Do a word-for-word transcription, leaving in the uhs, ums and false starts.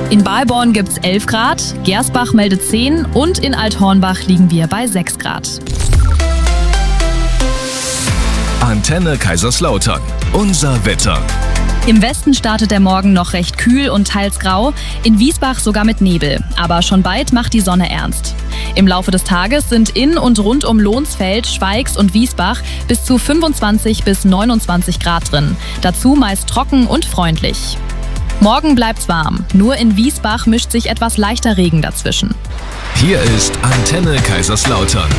In Balborn gibt's elf Grad, Gersbach meldet zehn und in Althornbach liegen wir bei sechs Grad. Antenne Kaiserslautern. Unser Wetter. Im Westen startet der Morgen noch recht kühl und teils grau, in Wiesbach sogar mit Nebel. Aber schon bald macht die Sonne ernst. Im Laufe des Tages sind in und rund um Lohnsfeld, Schweigs und Wiesbach bis zu fünfundzwanzig bis neunundzwanzig Grad drin. Dazu meist trocken und freundlich. Morgen bleibt's warm. Nur in Wiesbach mischt sich etwas leichter Regen dazwischen. Hier ist Antenne Kaiserslautern.